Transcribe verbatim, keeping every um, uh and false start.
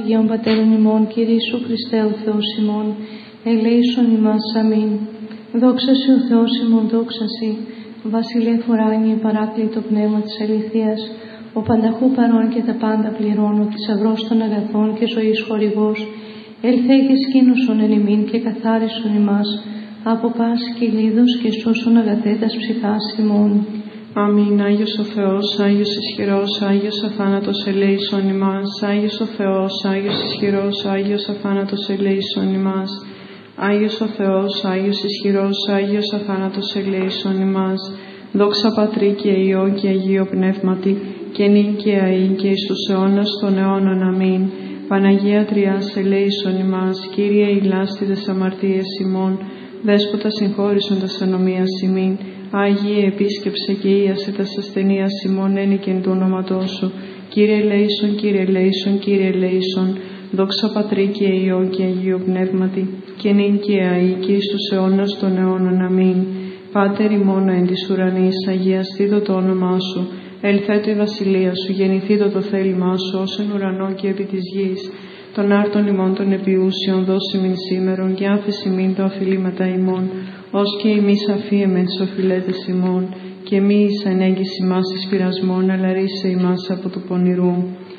Αγίων Πατέρων ημών, Κύριε Ιησού Χριστέ ο Θεός ημών, ελέησον ημάς. Αμήν. Δόξα Συ ο Θεός ημών, δόξα Συ, Βασιλεύ ουράνιε, παράκλητο πνεύμα της αληθείας, ο πανταχού παρών και τα πάντα πληρών, ο θησαυρός των αγαθών και ζωής χορηγός, ελθέ και σκήνωσον εν ημίν και καθάρισον ημάς, από πάση κυλίδος και σώσον αγαθέτας ψυχάς ημών. Αμήν. Άγιος ο Θεός, Άγιος ισχυρός, Άγιος αθάνατος ελέησον ημάς. Άγιος ο Θεός, Άγιος ισχυρός, Άγιος αθάνατος ελέησον ημάς. Άγιος ο Θεός, Άγιος ισχυρός, Άγιος αθάνατος ελέησον ημάς. Δόξα Πατρί και Υιό και Αγίο Πνεύματι, και νυν και αεί και εις τους αιώνας των αιώνων. Αμήν. Παναγία Τριάς ελέησον ημάς. Κύριε ηλάστη τες αμαρτίες ημών, Δέσποτα συγχώρησον τας ανομίας ημίν. Άγιε επίσκεψε και ίασε τας ασθενείας ημών ένικεν του ονόματός Σου. Κύριε ελέησον, Κύριε ελέησον, Κύριε ελέησον. Δόξα Πατρί και Υιό και Αγίο Πνεύματι, και νυν και αεί και εις τους αιώνας των αιώνων. Αμήν. Πάτερ ημών εν της ουρανής, αγιαστήτω το όνομά Σου. Ελθέτω η βασιλεία Σου, γεννηθήτω το θέλημά Σου, ως εν ουρανό και επί της γης. Των άρτων ημών των επιούσιων δώσει μην σήμερον, και άφεση μην το αφιλήματα ημών, ως και εμείς αφίεμεν τις οφειλέτες ημών, και μη εις ανέγγιση μας εις πειρασμόν, αλλά ρίσε ημάς από του πονηρού.